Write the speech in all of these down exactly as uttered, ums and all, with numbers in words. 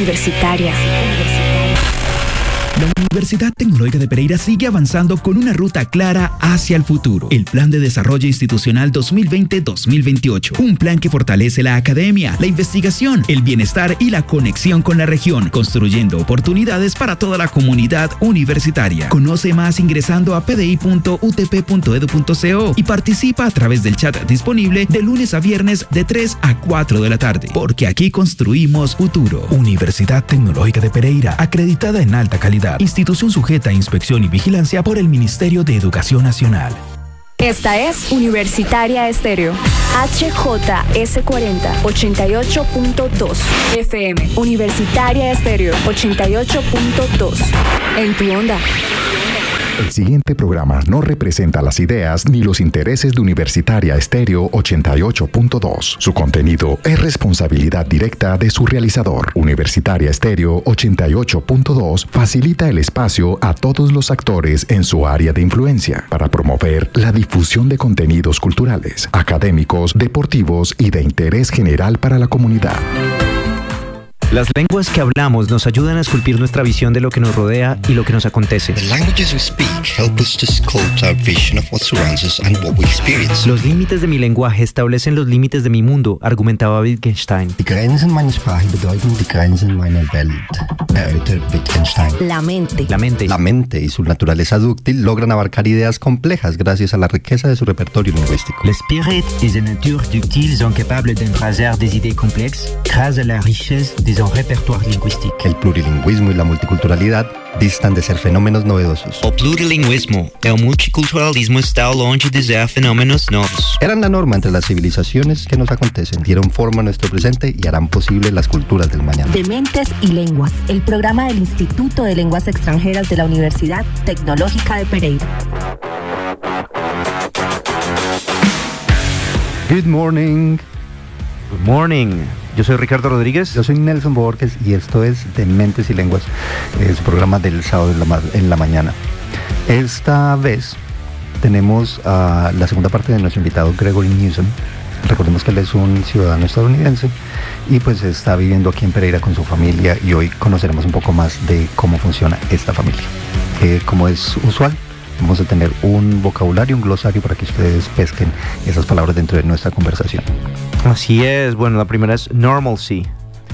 universitaria. La Universidad Tecnológica de Pereira sigue avanzando con una ruta clara hacia el futuro. El Plan de Desarrollo Institucional dos mil veinte a dos mil veintiocho. Un plan que fortalece la academia, la investigación, el bienestar y la conexión con la región, construyendo oportunidades para toda la comunidad universitaria. Conoce más ingresando a p d i punto u t p punto e d u punto co y participa a través del chat disponible de lunes a viernes de tres a cuatro de la tarde. Porque aquí construimos futuro. Universidad Tecnológica de Pereira, acreditada en alta calidad. Institución sujeta a inspección y vigilancia por el Ministerio de Educación Nacional. Esta es Universitaria Estéreo. H J S cuarenta, ochenta y ocho punto dos F M. Universitaria Estéreo, ochenta y ocho punto dos. En tu onda. El siguiente programa no representa las ideas ni los intereses de Universitaria Estéreo ochenta y ocho punto dos. Su contenido es responsabilidad directa de su realizador. Universitaria Estéreo ochenta y ocho punto dos facilita el espacio a todos los actores en su área de influencia para promover la difusión de contenidos culturales, académicos, deportivos y de interés general para la comunidad. Las lenguas que hablamos nos ayudan a esculpir nuestra visión de lo que nos rodea y lo que nos acontece. The languages we speak help us to sculpt our vision of what surrounds us and what we experience. Los límites de mi lenguaje establecen los límites de mi mundo, argumentaba Wittgenstein. Die Grenzen meiner Sprache bedeuten die Grenzen meiner Welt, erörterte Wittgenstein. La mente. La mente. La mente y su naturaleza dúctil logran abarcar ideas complejas gracias a la riqueza de su repertorio lingüístico. L'esprit et la nature ductile sont capables d'embraser des idées complexes grâce à la richesse de son répertoire linguistique. El plurilingüismo y la multiculturalidad distan de ser fenómenos novedosos. O plurilinguismo e o multiculturalismo estão longe de ser fenómenos novos. Eran la norma entre las civilizaciones que nos acontecen, dieron forma a nuestro presente y harán posible las culturas del mañana. Dementes y Lenguas, el programa del Instituto de Lenguas Extranjeras de la Universidad Tecnológica de Pereira. Good morning. Good morning. Yo soy Ricardo Rodríguez. Yo soy Nelson Borges y esto es Dementes y Lenguas, el programa del sábado en la, ma- en la mañana. Esta vez tenemos uh, la segunda parte de nuestro invitado Gregory Newsom. Recordemos que él es un ciudadano estadounidense y pues está viviendo aquí en Pereira con su familia y hoy conoceremos un poco más de cómo funciona esta familia. Eh, como es usual, vamos a tener un vocabulario, un glosario para que ustedes pesquen esas palabras dentro de nuestra conversación. Así es, bueno, la primera es normalcy.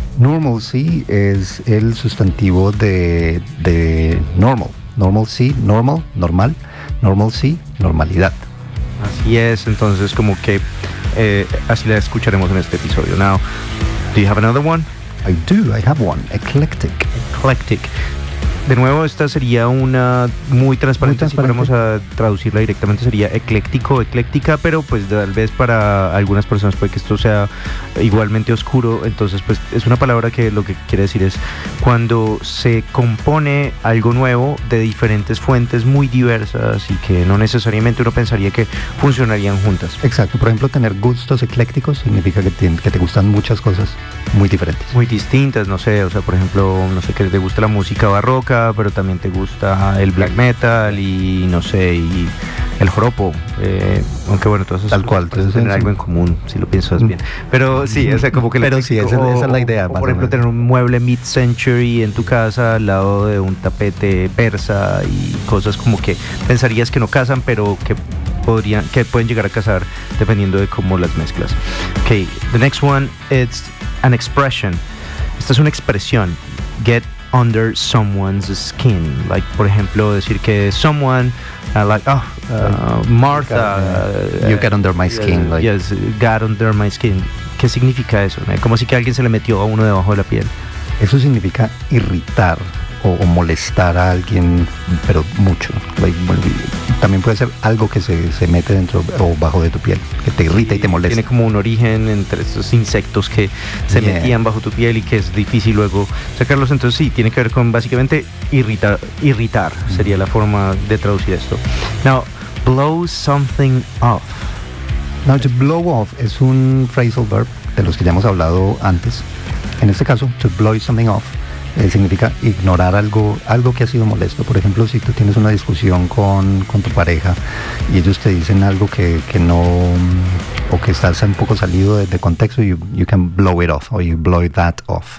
Normalcy es el sustantivo de, de normal. Normalcy, normal, normal. Normalcy, normalidad. Así es, entonces como que eh, así la escucharemos en este episodio. Now, do you have another one? I do, I have one. Eclectic. Eclectic. De nuevo, esta sería una muy transparente, muy transparente. Si fuéramos a traducirla directamente sería ecléctico, ecléctica, pero pues tal vez para algunas personas puede que esto sea igualmente oscuro, entonces pues es una palabra que lo que quiere decir es cuando se compone algo nuevo de diferentes fuentes muy diversas y que no necesariamente uno pensaría que funcionarían juntas. Exacto, por ejemplo, tener gustos eclécticos significa que te, que te gustan muchas cosas muy diferentes. Muy distintas, no sé, o sea, por ejemplo, no sé, que te gusta la música barroca, pero también te gusta el black metal y no sé, y el joropo, eh, aunque bueno, todas esas tal cual, pueden tener algo en común si lo piensas bien, pero sí, o sea, como que pero le, sí, esa, o, esa es la idea. O, por ejemplo, tener un mueble mid-century en tu casa al lado de un tapete persa y cosas como que pensarías que no casan, pero que podrían, que pueden llegar a casar dependiendo de cómo las mezclas. Okay, the next one is an expression. Esta es una expresión. Get under someone's skin, like por ejemplo decir que someone uh, like oh uh, Martha you got under my skin, uh, like. yes, got under my skin. ¿Qué significa eso? Como si que alguien se le metió a uno debajo de la piel. Eso significa irritar o, o molestar a alguien, pero mucho. Like, bueno, también puede ser algo que se, se mete dentro o bajo de tu piel, que te irrita y te molesta. Tiene como un origen entre estos insectos que se yeah. metían bajo tu piel y que es difícil luego sacarlos. Entonces sí, tiene que ver con básicamente irritar, irritar mm. sería la forma de traducir esto. Now, blow something off. Now, to blow off es un phrasal verb de los que ya hemos hablado antes. En este caso, to blow something off eh, significa ignorar algo, algo que ha sido molesto. Por ejemplo, si tú tienes una discusión con, con tu pareja y ellos te dicen algo que, que no, o que estás un poco salido de, de contexto, you, you can blow it off, or you blow that off.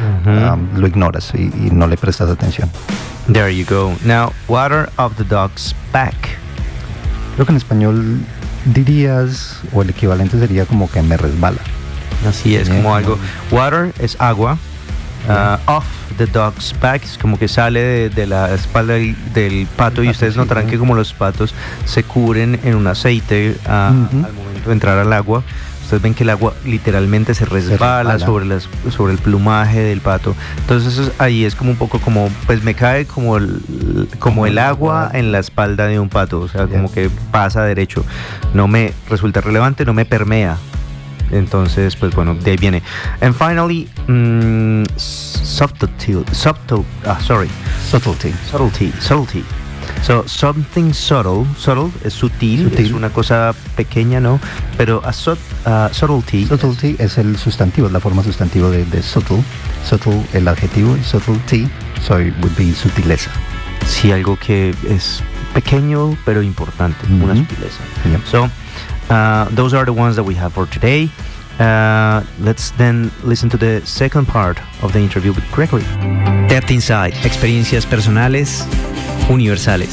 Uh-huh. um, lo ignoras y, y no le prestas atención. There you go. Now, water off the dog's back. Creo que en español dirías, o el equivalente sería como que me resbala. Así es, Bien. como algo. Water es agua. Uh, off the dog's back es como que sale de, de la espalda del, del pato, y ustedes notarán que como los patos se cubren en un aceite uh, Uh-huh. al momento de entrar al agua, ustedes ven que el agua literalmente se resbala, resbala. sobre las sobre el plumaje del pato. Entonces eso es- ahí es como un poco como, pues me cae como el, como el agua en la espalda de un pato, o sea, como que pasa derecho, no me resulta relevante, no me permea. Entonces, pues bueno, de ahí viene. And finally, mm, subtlety, subtle, ah, sorry, Subtlety. subtlety, subtlety. So, something subtle, subtle es sutil, Sutil. es una cosa pequeña, ¿no? Pero a sub, uh, subtlety, Subtlety es el sustantivo, es la forma sustantivo de, de subtle. Subtle, el adjetivo, y subtlety, so it would be sutileza. sí, algo que es pequeño pero importante, una Ujú. sutileza. Yep. So, uh, those are the ones that we have for today. Uh, let's then listen to the second part of the interview with Gregory. Depth Inside, experiencias personales universales.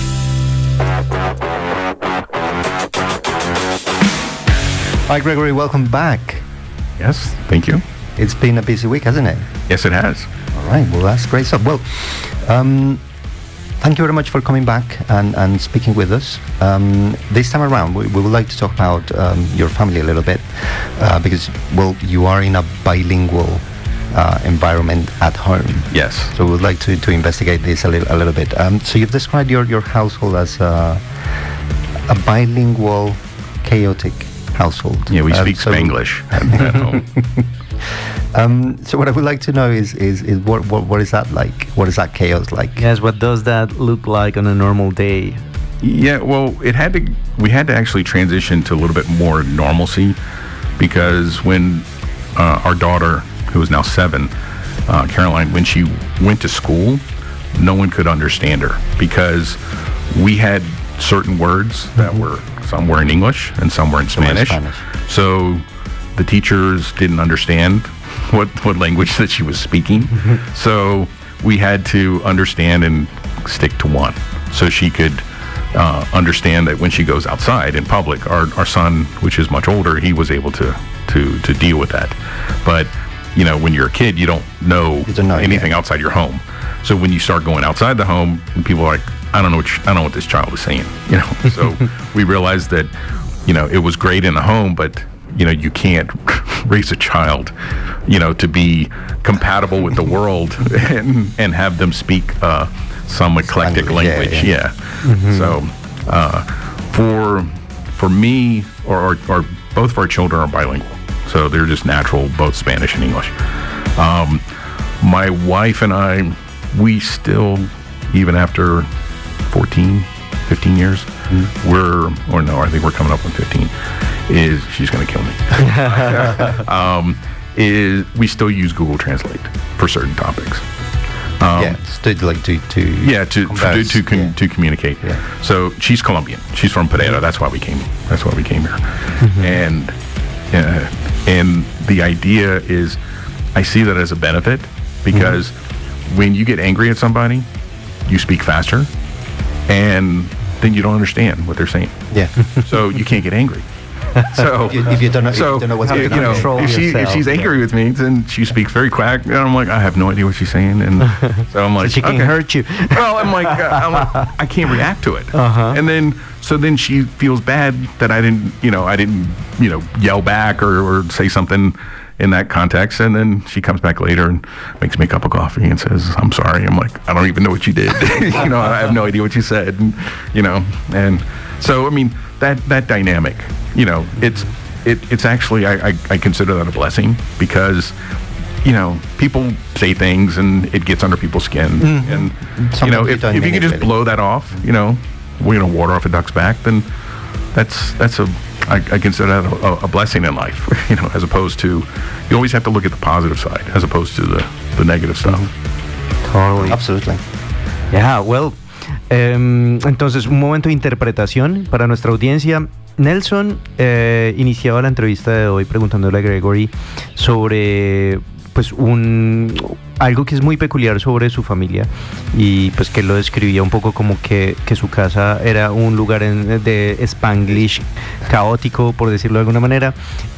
Hi, Gregory, welcome back. Yes, thank you. It's been a busy week, hasn't it? Yes, it has. All right, well, that's great stuff. Well, um, thank you very much for coming back and, and speaking with us. Um, this time around, we, we would like to talk about um, your family a little bit uh, because, well, you are in a bilingual uh, environment at home. Yes. So we would like to, to investigate this a little, a little bit. Um, so you've described your, your household as a, a bilingual, chaotic household. Yeah, we Um, speak so- Spanglish at, at home. Um, so what I would like to know is is, is what, what what is that like? What is that chaos like? Yes, what does that look like on a normal day? Yeah, well, it had to. We had to actually transition to a little bit more normalcy because when uh, our daughter, who is now seven, uh, Caroline, when she went to school, no one could understand her because we had certain words that were some were in English and some were in Some were in Spanish. Spanish. So the teachers didn't understand what what language that she was speaking. So we had to understand and stick to one, so she could uh, understand that when she goes outside in public, our, our son, which is much older, he was able to to to deal with that. But you know, when you're a kid, you don't know, You don't know, anything yeah. outside your home. So when you start going outside the home, and people are like, I don't know what you, I don't know what this child is saying. You know, so we realized that you know it was great in the home, but you know you can't raise a child, you know, to be compatible with the world and and have them speak uh, some eclectic Language, yeah, language. yeah. Yeah. So uh, for for me, or, or or both of our children are bilingual, so they're just natural, both Spanish and English. Um, my wife and I, we still, even after fourteen, fifteen years, we're, or no, I think we're coming up on fifteen, is, she's going to kill me. um, is we still use Google Translate for certain topics. Um, yeah, to like to to yeah, to to converse, to, con- yeah. to communicate. Yeah. So she's Colombian. She's from Pereira. That's why we came. That's why we came here. And uh, and the idea is, I see that as a benefit because when you get angry at somebody, you speak faster, and then you don't understand what they're saying. Yeah. So you can't get angry. So If you- if you don't know- if so you don't know what's you happening, know, control if, she, if yourself, she's angry yeah. with me, then she speaks very quick, and I'm like, I have no idea what she's saying, and so I'm like, She can okay. hurt you. Well, I'm like, uh, I'm like, I can't react to it. Uh-huh. And then, so then she feels bad that I didn't, you know, I didn't, you know, yell back or, or say something in that context. And then she comes back later and makes me a cup of coffee and says, I'm sorry. I'm like, I don't even know what you did. You know, I have no idea what you said, and, you know, and so, I mean, that, that dynamic, you know, it's, it, it's actually, I, I, I consider that a blessing because, you know, people say things and it gets under people's skin. And, Sometimes you know, you if, don't if you mean could it, just really. blow that off, you know, we're going to water off a duck's back, then that's, that's a, I, I consider that a, a blessing in life, you know, as opposed to, you always have to look at the positive side as opposed to the, the negative stuff. Totally. Absolutely. Yeah, well, em, entonces un momento de interpretación para nuestra audiencia. Nelson eh, iniciaba la entrevista de hoy preguntándole a Gregory sobre pues un algo que es muy peculiar sobre su familia y pues que lo describía un poco como que, que su casa era un lugar en, de Spanglish caótico, por decirlo de alguna manera,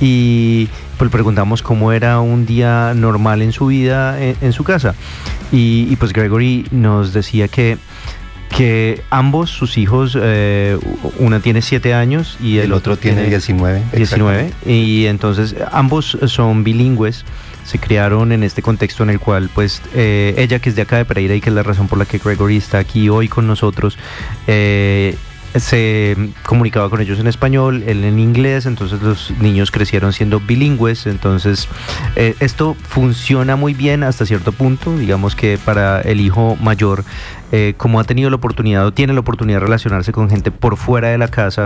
y pues le preguntamos cómo era un día normal en su vida en, en su casa y, y pues Gregory nos decía que que ambos sus hijos, eh, una tiene siete años y el, el otro, otro tiene diecinueve. diecinueve y entonces ambos son bilingües. Se criaron en este contexto en el cual, pues, eh, ella que es de acá de Pereira y que es la razón por la que Gregory está aquí hoy con nosotros, eh, se comunicaba con ellos en español, él en inglés, entonces los niños crecieron siendo bilingües, entonces eh, esto funciona muy bien hasta cierto punto, digamos que para el hijo mayor, eh, como ha tenido la oportunidad o tiene la oportunidad de relacionarse con gente por fuera de la casa,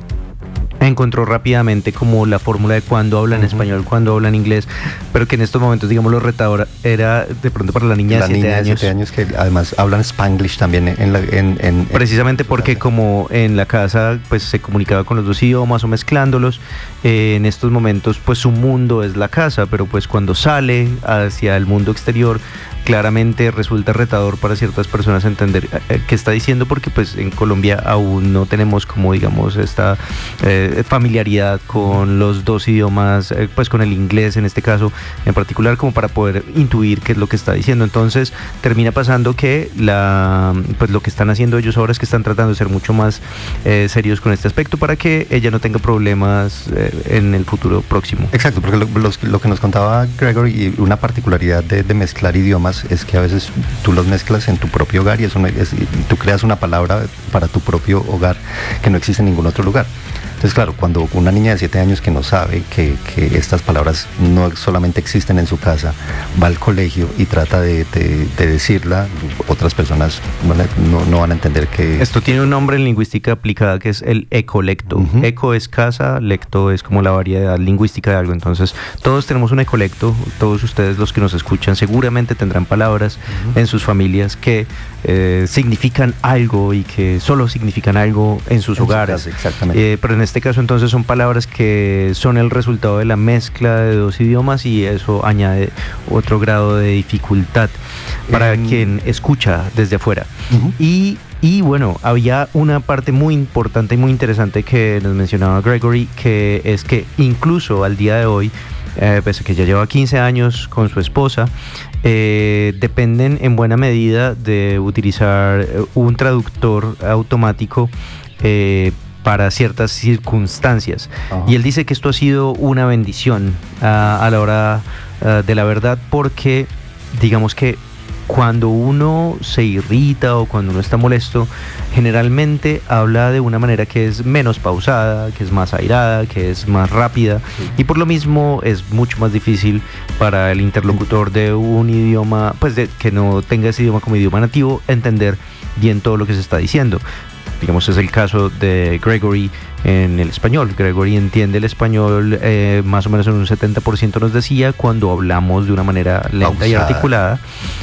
encontró rápidamente como la fórmula de cuándo hablan uh-huh. español, cuándo hablan inglés, pero que en estos momentos, digamos, lo retador era de pronto para la niña la de siete años. de siete años que además hablan Spanglish también en la, en, en, precisamente en porque casa. Como en la casa pues se comunicaba con los dos idiomas o mezclándolos, eh, en estos momentos pues su mundo es la casa, pero pues cuando sale hacia el mundo exterior claramente resulta retador para ciertas personas entender eh, qué está diciendo, porque pues en Colombia aún no tenemos como digamos esta eh, familiaridad con los dos idiomas, eh, pues con el inglés en este caso en particular, como para poder intuir qué es lo que está diciendo. Entonces termina pasando que la pues lo que están haciendo ellos ahora es que están tratando de ser mucho más eh, serios con este aspecto para que ella no tenga problemas eh, en el futuro próximo. Exacto, porque lo, los, lo que nos contaba Gregory, y una particularidad de, de mezclar idiomas es que a veces tú los mezclas en tu propio hogar y, eso no, es, y tú creas una palabra para tu propio hogar que no existe en ningún otro lugar. Entonces, claro, cuando una niña de siete años que no sabe que, que estas palabras no solamente existen en su casa, va al colegio y trata de, de, de decirla, otras personas no, no, no van a entender que... Esto tiene un nombre en lingüística aplicada que es el ecolecto. Uh-huh. Eco es casa, lecto es como la variedad lingüística de algo. Entonces, todos tenemos un ecolecto, todos ustedes los que nos escuchan seguramente tendrán palabras uh-huh. en sus familias que eh, significan algo y que solo significan algo en sus en hogares. Su casa, exactamente. Eh, pero en este caso entonces son palabras que son el resultado de la mezcla de dos idiomas y eso añade otro grado de dificultad para um, quien escucha desde afuera. Uh-huh. Y Y bueno, había una parte muy importante y muy interesante que nos mencionaba Gregory, que es que incluso al día de hoy, eh, pese a que ya lleva quince años con su esposa, eh, dependen en buena medida de utilizar un traductor automático eh, para ciertas circunstancias. Uh-huh. Y él dice que esto ha sido una bendición uh, a la hora uh, de la verdad, porque digamos que cuando uno se irrita o cuando uno está molesto, generalmente habla de una manera que es menos pausada, que es más airada, que es más rápida, sí. Y por lo mismo es mucho más difícil para el interlocutor de un idioma, pues de, que no tenga ese idioma como idioma nativo, entender bien todo lo que se está diciendo. Digamos, es el caso de Gregory en el español. Gregory entiende el español eh, más o menos en un setenta por ciento nos decía cuando hablamos de una manera lenta Pausada. y articulada.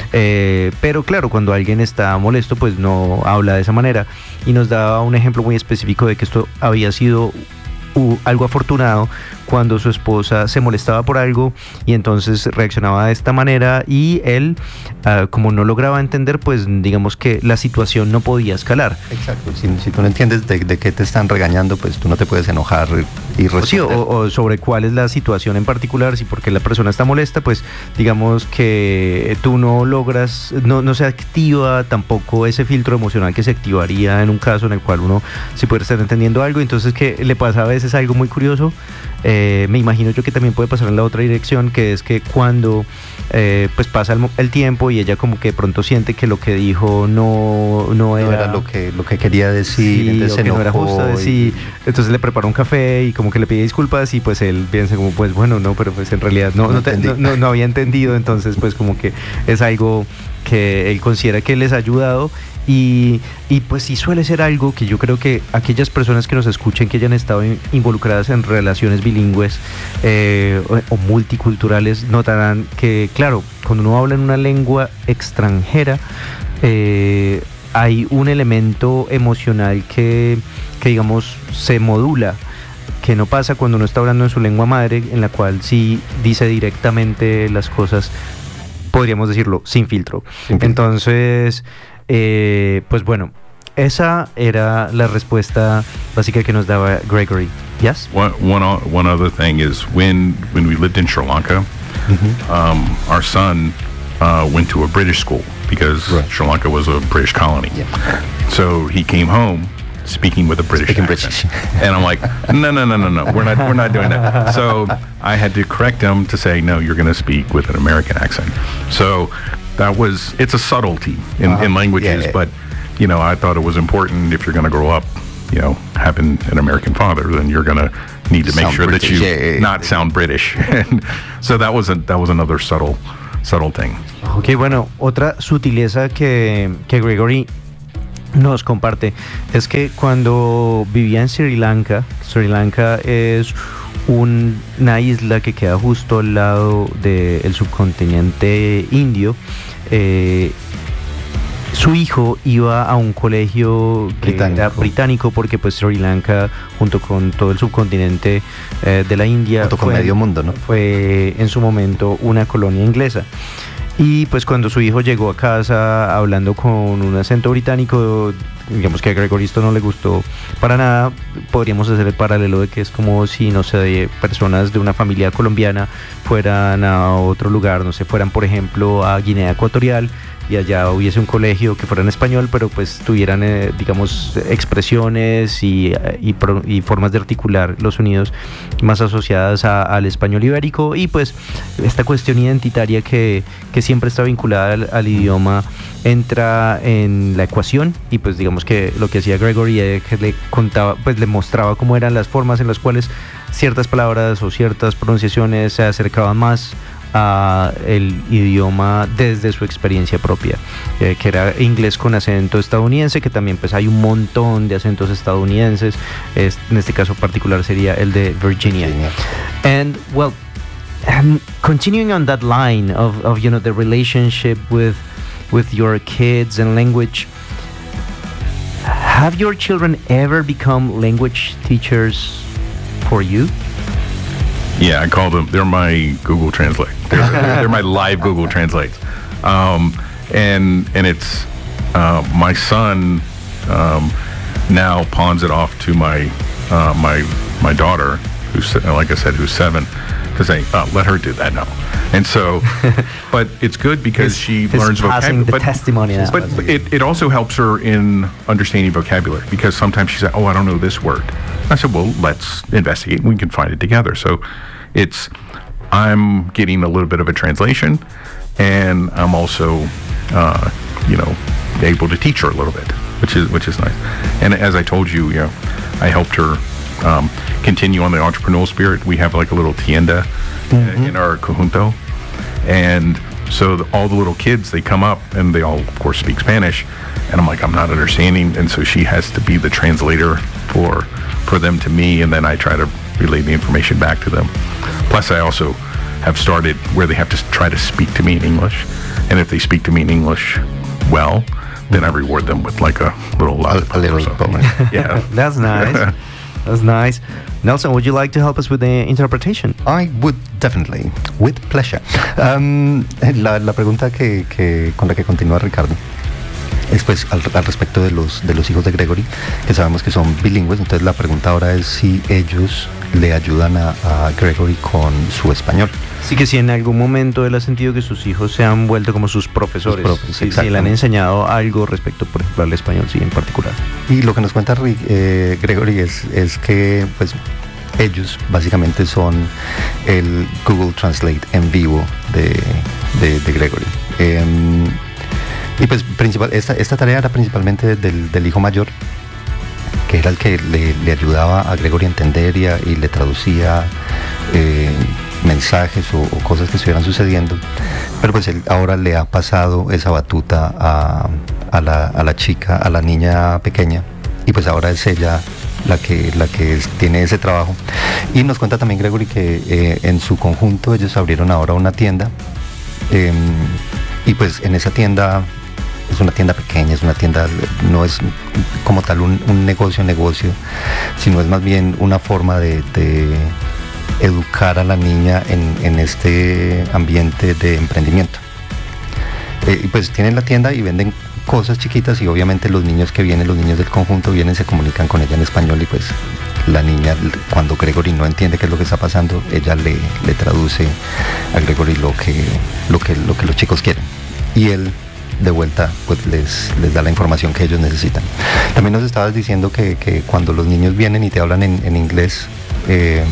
Eh, pero claro, cuando alguien está molesto, pues no habla de esa manera. Y nos daba un ejemplo muy específico de que esto había sido uh, algo afortunado cuando su esposa se molestaba por algo y entonces reaccionaba de esta manera y él, uh, como no lograba entender, pues digamos que la situación no podía escalar. Exacto, si, si tú no entiendes de, de qué te están regañando, pues tú no te puedes enojar y responder. Sí, o, o sobre cuál es la situación en particular, si porque la persona está molesta, pues digamos que tú no logras, no, no se activa tampoco ese filtro emocional que se activaría en un caso en el cual uno sí puede estar entendiendo algo. Entonces, que le pasa a veces algo muy curioso. Eh, me imagino yo que también puede pasar en la otra dirección, que es que cuando eh, pues pasa el, el tiempo y ella como que de pronto siente que lo que dijo no, no, era, no era lo que, lo que quería decir, sí, entonces o que no era justo decir, y... entonces le prepara un café y como que le pide disculpas y pues él piensa como pues bueno, no, pero pues en realidad no, no, no, te, no, no, no había entendido, entonces pues como que es algo que él considera que les ha ayudado. Y, y pues sí suele ser algo que yo creo que aquellas personas que nos escuchen, que hayan estado in, involucradas en relaciones bilingües eh, o, o multiculturales, notarán que, claro, cuando uno habla en una lengua extranjera, eh, hay un elemento emocional que, que digamos, se modula, que que no pasa cuando uno está hablando en su lengua madre, en la cual sí dice directamente las cosas, podríamos decirlo, sin filtro. Sin filtro. Entonces, eh, pues bueno, esa era la respuesta básica que nos daba Gregory. Yes? One, one, one other thing is when, when we lived in Sri Lanka, mm-hmm. um, our son uh, went to a British school because right. Sri Lanka was a British colony. Yeah. So he came home speaking with a British speaking accent. British. And I'm like, no, no, no, no, no, we're not, we're not doing that. So I had to correct him to say, no, you're going to speak with an American accent. So that was, it's a subtlety in, uh-huh. in languages, yeah, yeah. but, you know, I thought it was important if you're going to grow up, you know, having an American father, then you're going to need to make sound sure British. that you yeah, yeah, yeah. not sound British. And so that was a, that was another subtle, subtle thing. Ok, bueno, otra sutileza que, que Gregory nos comparte es que cuando vivía en Sri Lanka, Sri Lanka es un, una isla que queda justo al lado del subcontinente indio. eh, Su hijo iba a un colegio que británico. era británico porque pues Sri Lanka junto con todo el subcontinente eh, de la India junto con fue, medio mundo, ¿no? fue en su momento una colonia inglesa. Y pues cuando su hijo llegó a casa hablando con un acento británico, digamos que a Gregory esto no le gustó para nada. Podríamos hacer el paralelo de que es como si, no sé, personas de una familia colombiana fueran a otro lugar, no sé, fueran por ejemplo a Guinea Ecuatorial y allá hubiese un colegio que fuera en español, pero pues tuvieran, eh, digamos, expresiones y, y, y formas de articular los sonidos más asociadas a, al español ibérico, y pues esta cuestión identitaria que, que siempre está vinculada al, al idioma entra en la ecuación. Y pues digamos que lo que hacía Gregory es que le contaba, pues le mostraba cómo eran las formas en las cuales ciertas palabras o ciertas pronunciaciones se acercaban más a el idioma desde su experiencia propia, eh, que era inglés con acento estadounidense, que también pues hay un montón de acentos estadounidenses. Es, en este caso particular sería el de Virginia. Virginia. And well, um, continuing on that line of, of you know the relationship with with your kids and language, have your children ever become language teachers for you? Yeah, I call them, they're my Google Translate. They're, they're, they're my live Google Translates. Um, and and it's, uh, my son um, now pawns it off to my uh, my my daughter, who's, like I said, who's seven, to say, oh, let her do that now. And so, but it's good because his, she his learns vocabulary. The but, testimony now. But it, it also helps her in understanding vocabulary, because sometimes she said, oh, I don't know this word. I said, well, let's investigate and we can find it together. So it's, I'm getting a little bit of a translation, and I'm also, uh, you know, able to teach her a little bit, which is which is nice. And as I told you, you know, I helped her um, continue on the entrepreneurial spirit. We have like a little tienda mm-hmm. in our conjunto, and so the, all the little kids, they come up and they all, of course, speak Spanish, and I'm like, I'm not understanding, and so she has to be the translator for for them to me, and then I try to relay the information back to them. Plus, I also have started where they have to try to speak to me in English, and if they speak to me in English well, then I reward them with like a little lollipop. A, a little bonus. Yeah. That's nice. That's nice. Nelson, would you like to help us with the interpretation? I would definitely, with pleasure. Um, la, la pregunta que, que, con la que continúa Ricardo es pues al, al respecto de los, de los hijos de Gregory, que sabemos que son bilingües. Entonces la pregunta ahora es si ellos le ayudan a, a Gregory con su español. Sí, que si en algún momento él ha sentido que sus hijos se han vuelto como sus profesores, sus profes, sí, si le han enseñado algo respecto, por ejemplo, al español, sí, en particular. Y lo que nos cuenta eh, Gregory es, es que pues ellos básicamente son el Google Translate en vivo de, de, de Gregory. Eh, y pues principal, esta, esta tarea era principalmente del, del hijo mayor, que era el que le, le ayudaba a Gregory a entender y, a, y le traducía eh, mensajes o, o cosas que estuvieran sucediendo. Pero pues él ahora le ha pasado esa batuta a, a, la, a la chica, a la niña pequeña, y pues ahora es ella la que, la que es, tiene ese trabajo. Y nos cuenta también Gregory que eh, en su conjunto ellos abrieron ahora una tienda, eh, y pues en esa tienda es una tienda pequeña, es una tienda, no es como tal un, un negocio, negocio, sino es más bien una forma de, de educar a la niña en, en este ambiente de emprendimiento. Eh, pues tienen la tienda y venden cosas chiquitas y obviamente los niños que vienen, los niños del conjunto vienen, se comunican con ella en español y pues la niña, cuando Gregory no entiende qué es lo que está pasando, ella le, le traduce a Gregory lo que, lo que, lo que los chicos quieren y él de vuelta pues les, les da la información que ellos necesitan. También nos estabas diciendo que, que cuando los niños vienen y te hablan en, en inglés, eh,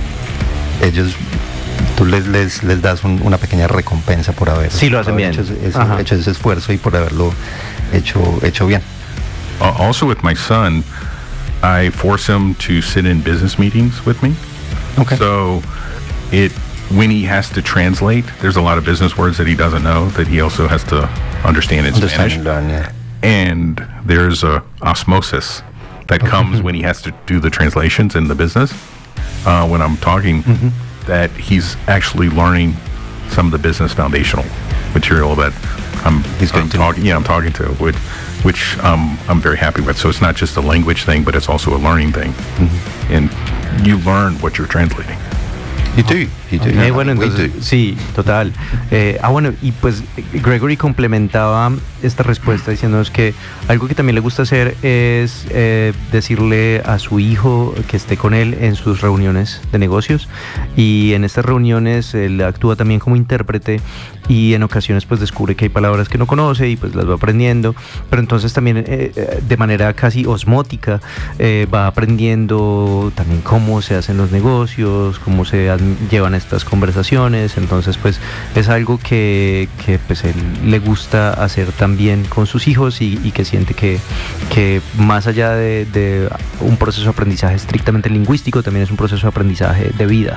ellos, tú les, les, les das un, una pequeña recompensa por haber, sí, lo hacen por haber bien. Hecho, ese, hecho ese esfuerzo y por haberlo hecho, hecho bien. Also with my son, I force him to sit in business meetings with me. Okay. So it when he has to translate, there's a lot of business words that he doesn't know that he also has to understand in Understand Spanish. and learn, yeah. And there's a osmosis that comes when he has to do the translations in the business. Uh, when I'm talking, Mm-hmm. that he's actually learning some of the business foundational material that I'm, He's going I'm to- talking. Yeah, I'm talking to, which, which um, I'm very happy with. So it's not just a language thing, but it's also a learning thing, Mm-hmm. and you learn what you're translating. You do, you do. Eh, bueno, We entonces, do. sí, total. Eh, ah, bueno, y pues Gregory complementaba esta respuesta diciéndonos que algo que también le gusta hacer es eh, decirle a su hijo que esté con él en sus reuniones de negocios, y en estas reuniones él actúa también como intérprete y en ocasiones pues descubre que hay palabras que no conoce y pues las va aprendiendo, pero entonces también eh, eh, de manera casi osmótica eh, va aprendiendo también cómo se hacen los negocios, cómo se ad- llevan estas conversaciones. Entonces pues es algo que, que pues él le gusta hacer también con sus hijos y, y que siente que, que más allá de, de un proceso de aprendizaje estrictamente lingüístico, también es un proceso de aprendizaje de vida.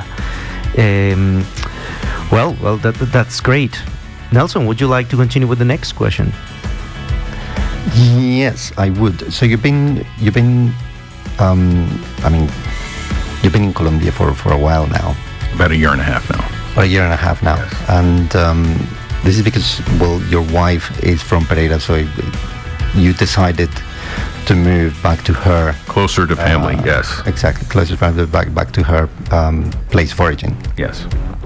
Um, well, well, that, that's great. Nelson, would you like to continue with the next question? Yes, I would. So you've been, you've been, um, I mean, you've been in Colombia for, for a while now, About a year and a half now. or a year and a half now, and um, this is because, well, your wife is from Pereira, so you decided to move back to her. Closer to family, uh, yes. Exactly, closer family, back back to her um, place of origin. Yes.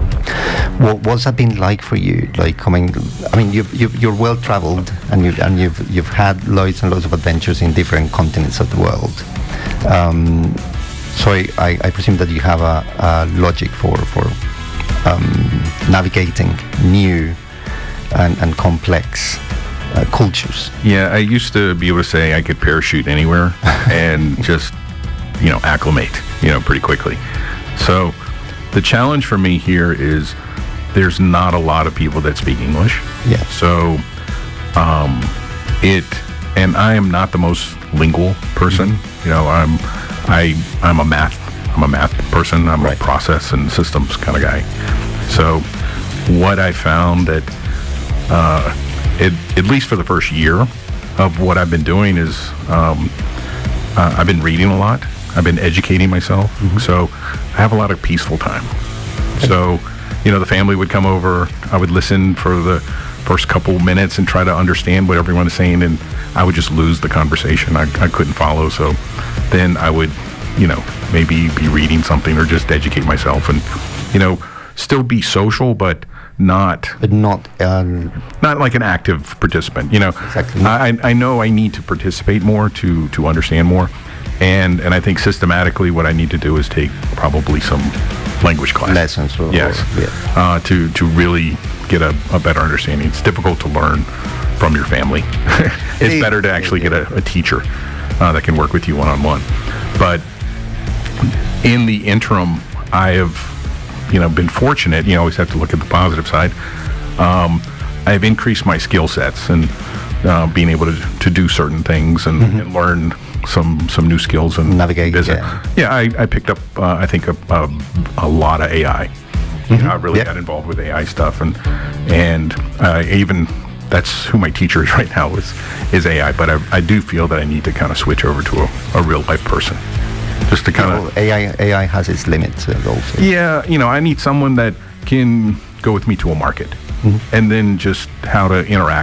What, what's that been like for you? Like coming, I mean, you you you're well traveled, and you and you've you've had loads and loads of adventures in different continents of the world. Um, so I, I, I presume that you have a, a logic for for um, navigating new and, and complex uh, cultures. Yeah, I used to be able to say I could parachute anywhere and just, you know, acclimate, you know, pretty quickly. So the challenge for me here is there's not a lot of people that speak English. Yeah. So um, it, and I am not the most lingual person. Mm-hmm. You know, I'm, I, I'm a math, I'm a math person. I'm Right. a process and systems kind of guy. So what I found that, uh, it, at least for the first year of what I've been doing is um, uh, I've been reading a lot. I've been educating myself. So I have a lot of peaceful time. So, you know, the family would come over. I would listen for the first couple minutes and try to understand what everyone is saying, and I would just lose the conversation. I, I couldn't follow. So then I would, you know, maybe be reading something or just educate myself and, you know, still be social, but not But not um, not like an active participant. You know, Exactly. I, I know I need to participate more to to understand more, and and I think systematically what I need to do is take probably some language classes. lessons. Or, Yes, or- yeah. uh, to to really get a, a better understanding. It's difficult to learn from your family. It's It- better to actually get a, a teacher uh, that can work with you one on one. But in the interim, I have, you know, been fortunate. You always have to look at the positive side. Um, I've increased my skill sets and uh, being able to, to do certain things and, and learn some some new skills and Navigate, visit. yeah. Yeah, I, I picked up, uh, I think, a, a, a lot of A I. You know, I really Yeah. got involved with A I stuff, and and uh, even that's who my teacher is right now is is A I. But I, I do feel that I need to kind of switch over to a, a real life person, just to kind Well, of A I A I has its limits uh, also. yeah, you know, I need someone that can go with me to a market, and then just how to interact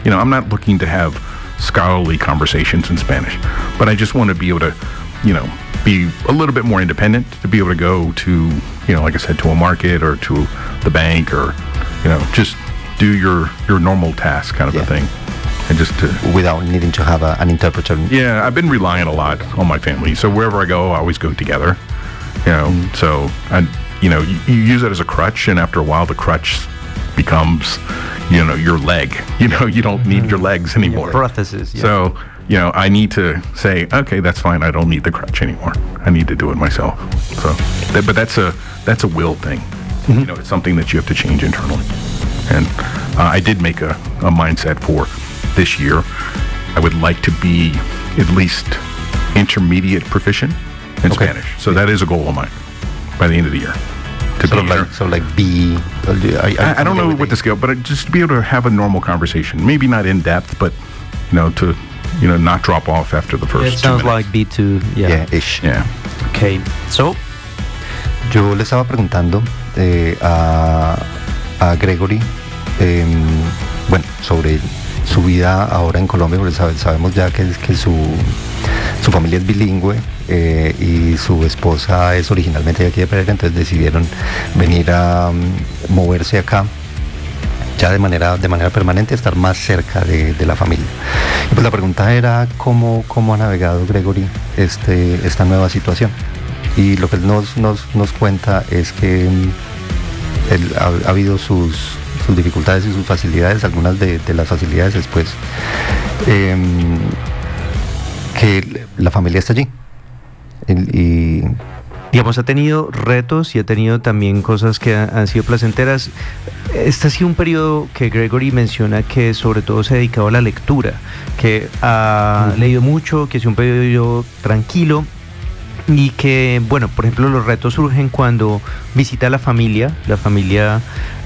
you know, I'm not looking to have scholarly conversations in Spanish, but I just want to be able to, you know, be a little bit more independent, to be able to go to, you know, like I said, to a market or to the bank, or, you know, just do your, your normal task kind of yeah. a thing. And just to, without needing to have a, an interpreter. Yeah, I've been relying a lot on my family. So wherever I go, I always go together. You know, mm. so I, you know, you, you use it as a crutch, and after a while, the crutch becomes, you know, your leg. You know, you don't need mm. your legs anymore. Yeah, prosthesis. Yeah. So, you know, I need to say, okay, that's fine. I don't need the crutch anymore. I need to do it myself. So, that, but that's a that's a will thing. Mm-hmm. You know, it's something that you have to change internally. And uh, I did make a, a mindset for this year. I would like to be at least intermediate proficient in okay. Spanish. So yeah. that is a goal of mine by the end of the year. To sort be of like, so like B. I, I, I don't know what the scale, but just to be able to have a normal conversation. Maybe not in depth, but you know, to you know, not drop off after the first. It sounds two like B two. Yeah. yeah, ish. Yeah. Okay. So, yo le estaba preguntando eh, a, a Gregory, eh, bueno, sobre su vida ahora en Colombia, porque sabe, sabemos ya que, que su, su familia es bilingüe eh, y su esposa es originalmente de aquí de Pereira, entonces decidieron venir a um, moverse acá ya de manera, de manera permanente, estar más cerca de, de la familia. Y pues la pregunta era cómo, cómo ha navegado Gregory este, esta nueva situación. Y lo que él nos, nos, nos cuenta es que él ha, ha habido sus sus dificultades y sus facilidades, algunas de, de las facilidades después, eh, que la familia está allí. Y, y digamos, ha tenido retos y ha tenido también cosas que han, han sido placenteras. Este ha sido un periodo que Gregory menciona que sobre todo se ha dedicado a la lectura, que ha uh-huh. leído mucho, que es un periodo tranquilo. Y que, bueno, por ejemplo, los retos surgen cuando visita a la familia, la familia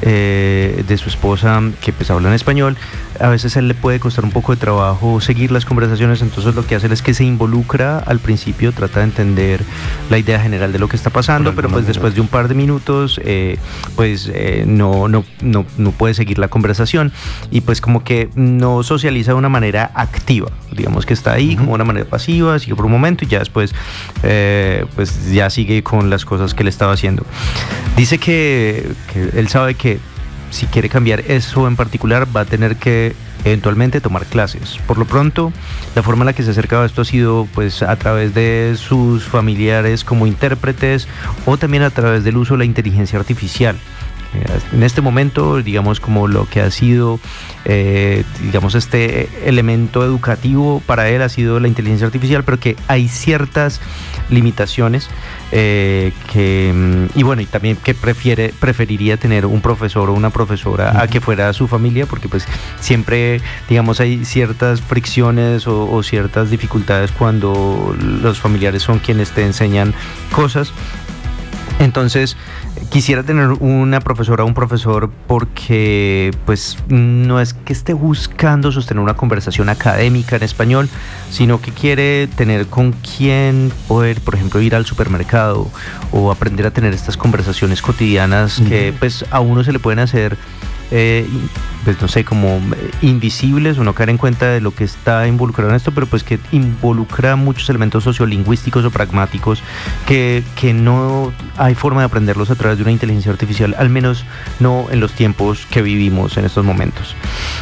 eh, de su esposa, que pues habla en español. A veces a él le puede costar un poco de trabajo seguir las conversaciones, entonces lo que hace él es que se involucra al principio, trata de entender la idea general de lo que está pasando, pero pues después de un par de minutos, eh, pues eh, no, no, no, no puede seguir la conversación y pues como que no socializa de una manera activa, digamos que está ahí uh-huh. como de una manera pasiva, sigue por un momento y ya después eh, pues ya sigue con las cosas que él estaba haciendo. Dice que, que él sabe que si quiere cambiar eso en particular va a tener que eventualmente tomar clases. Por lo pronto, la forma en la que se ha acercado a esto ha sido pues a través de sus familiares como intérpretes o también a través del uso de la inteligencia artificial. En este momento, digamos, como lo que ha sido, eh, digamos, este elemento educativo para él ha sido la inteligencia artificial, pero que hay ciertas limitaciones eh, que, y bueno, y también que prefiere, preferiría tener un profesor o una profesora uh-huh. a que fuera su familia, porque pues siempre, digamos, hay ciertas fricciones o, o ciertas dificultades cuando los familiares son quienes te enseñan cosas. Entonces, quisiera tener una profesora o un profesor porque pues no es que esté buscando sostener una conversación académica en español, sino que quiere tener con quien poder, por ejemplo, ir al supermercado o aprender a tener estas conversaciones cotidianas uh-huh. que pues a uno se le pueden hacer Eh, pues no sé, como invisibles o no caer en cuenta de lo que está involucrado en esto, pero pues que involucra muchos elementos sociolingüísticos o pragmáticos que, que no hay forma de aprenderlos a través de una inteligencia artificial, al menos no en los tiempos que vivimos en estos momentos.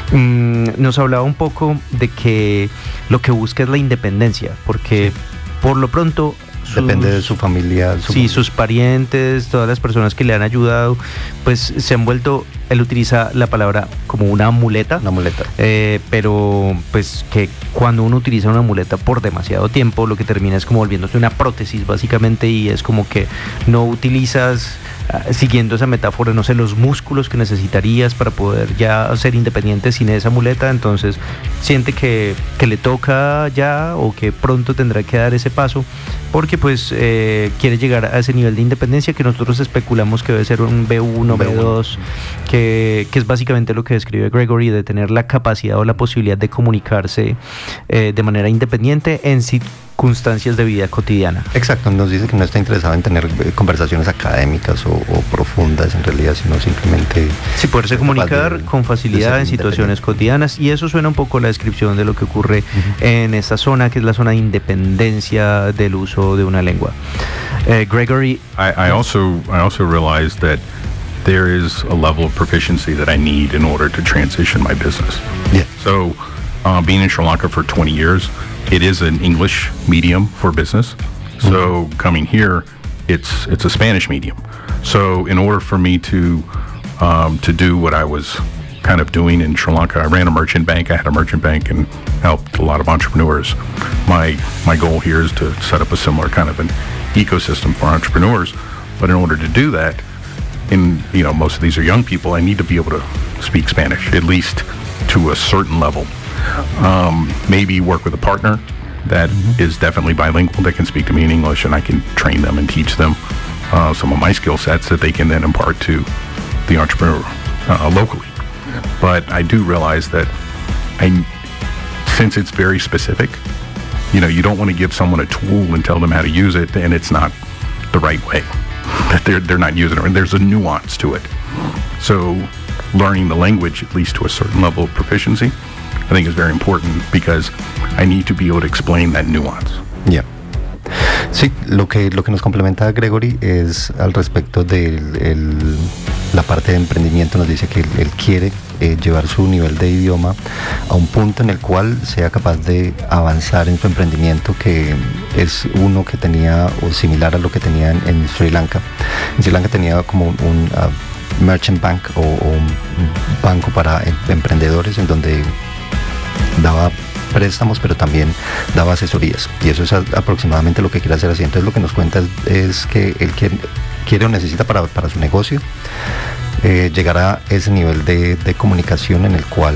Mm, nos hablaba un poco de que lo que busca es la independencia, porque por lo pronto Sus, depende de su familia. Su sí, familia. Sus parientes, todas las personas que le han ayudado, pues se han vuelto, él utiliza la palabra como una muleta. Una muleta. Eh, pero pues que cuando uno utiliza una muleta por demasiado tiempo, lo que termina es como volviéndose una prótesis básicamente, y es como que no utilizas, uh, siguiendo esa metáfora, no sé, los músculos que necesitarías para poder ya ser independiente sin esa muleta. Entonces siente que, que le toca ya o que pronto tendrá que dar ese paso, porque pues eh, quiere llegar a ese nivel de independencia que nosotros especulamos que debe ser un B uno, B dos, que, que es básicamente lo que describe Gregory, de tener la capacidad o la posibilidad de comunicarse eh, de manera independiente en, si, circunstancias de vida cotidiana. Exacto, nos dice que no está interesado en tener eh, conversaciones académicas o, o profundas en realidad, sino simplemente... Sí, poderse comunicar de, con facilidad en situaciones cotidianas, y eso suena un poco a la descripción de lo que ocurre uh-huh. en esta zona, que es la zona de independencia del uso de una lengua. Uh, Gregory... I, I, also, I also realized that there is a level of proficiency that I need in order to transition my business. Yeah. So, uh, being in Sri Lanka for twenty years, it is an English medium for business. So, mm-hmm. coming here, it's it's a Spanish medium. So, in order for me to um, to do what I was kind of doing in Sri Lanka, I ran a merchant bank. I had a merchant bank and helped a lot of entrepreneurs. My my goal here is to set up a similar kind of an ecosystem for entrepreneurs. But in order to do that, in you know most of these are young people, I need to be able to speak Spanish, at least to a certain level. Um, maybe work with a partner that mm-hmm. is definitely bilingual, that can speak to me in English, and I can train them and teach them uh, some of my skill sets that they can then impart to the entrepreneur uh, locally. But I do realize that I, since it's very specific, you know, you don't want to give someone a tool and tell them how to use it, and it's not the right way. That they're they're not using it, and there's a nuance to it. So, learning the language, at least to a certain level of proficiency, I think is very important because I need to be able to explain that nuance. Yeah. Sí, lo que lo que nos complementa Gregory es al respecto de el, la parte de emprendimiento. Nos dice que él, él quiere eh, llevar su nivel de idioma a un punto en el cual sea capaz de avanzar en su emprendimiento, que es uno que tenía o similar a lo que tenía en, en Sri Lanka. En Sri Lanka tenía como un, un uh, merchant bank o, o un banco para em, emprendedores en donde daba préstamos, pero también daba asesorías, y eso es a, aproximadamente lo que quiere hacer así. Entonces lo que nos cuenta es, es que él quiere, quiere o necesita para, para su negocio eh, llegar a ese nivel de, de comunicación en el cual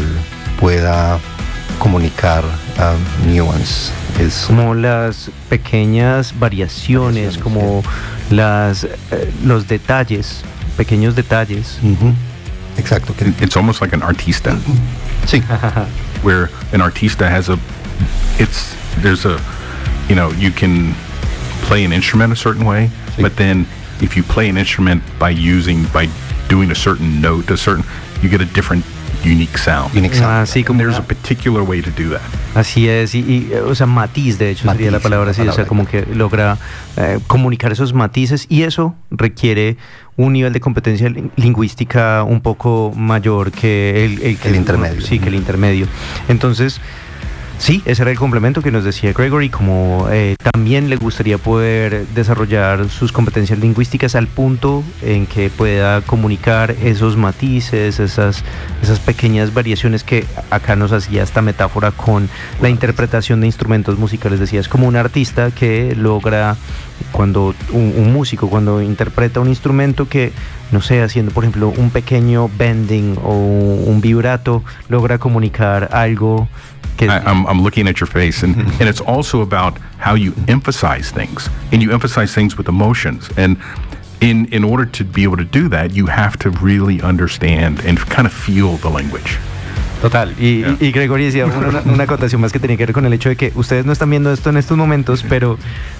pueda comunicar uh, nuance. Es como las pequeñas variaciones, como las eh, los detalles, pequeños detalles. Uh-huh. Exacto. It's almost like an artista. Sí. Where an artista has a, it's, there's a, you know, you can play an instrument a certain way, sí. But then if you play an instrument by using, by doing a certain note, a certain, you get a different unique sound. Unique sound. Ah, sí, como there's a particular way to do that. Así es, y, y o sea, matiz, de hecho, matiz, sería la palabra así, o sea, como que logra eh, comunicar esos matices, y eso requiere un nivel de competencia lingüística un poco mayor que el, el, que el intermedio. Sí, que el intermedio. Entonces, sí, ese era el complemento que nos decía Gregory, como eh, también le gustaría poder desarrollar sus competencias lingüísticas al punto en que pueda comunicar esos matices, esas, esas pequeñas variaciones que acá nos hacía esta metáfora con la interpretación de instrumentos musicales. Decía, es como un artista que logra, cuando un, un músico, cuando interpreta un instrumento que, no sé, haciendo por ejemplo un pequeño bending o un vibrato, logra comunicar algo. I, I'm, I'm looking at your face, and, and it's also about how you emphasize things, and you emphasize things with emotions, and in in order to be able to do that, you have to really understand and kind of feel the language. Total, y, yeah. y, y Gregory decía una, una acotación más que tenía que ver con el hecho de que ustedes no están viendo esto en estos momentos, pero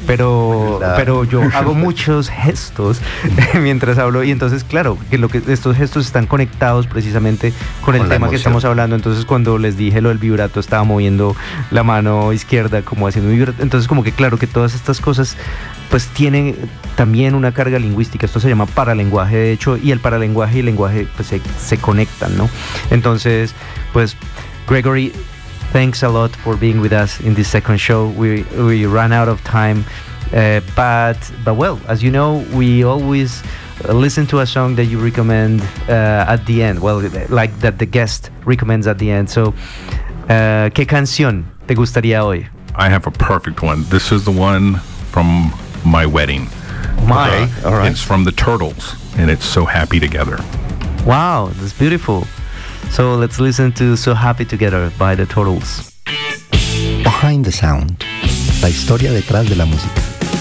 pero pero yo hago muchos gestos mientras hablo, y entonces claro, que lo que estos gestos están conectados precisamente con el con tema que estamos hablando. Entonces cuando les dije lo del vibrato, estaba moviendo la mano izquierda como haciendo un vibrato, entonces como que claro que todas estas cosas pues tienen también una carga lingüística. Esto se llama paralenguaje, de hecho, y el paralenguaje y el lenguaje pues se, se conectan, ¿no? Entonces, pues, Gregory, thanks a lot for being with us in this second show. We we ran out of time, uh, but but well, as you know, we always listen to a song that you recommend uh, at the end. Well, like that the guest recommends at the end. So, uh, ¿qué canción te gustaría hoy? I have a perfect one. This is the one from my wedding. My, uh, all right. It's from the Turtles, and it's So Happy Together. Wow, that's beautiful. So let's listen to So Happy Together by the Turtles. Behind the Sound, la historia detrás de la música.